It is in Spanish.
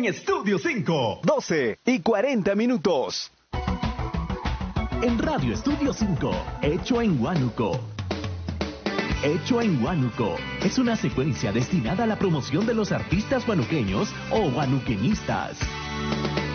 en Estudio 5. 12:40. En Radio Estudio 5, Hecho en Huánuco. Hecho en Huánuco es una secuencia destinada a la promoción de los artistas huanuqueños o huanuqueñistas.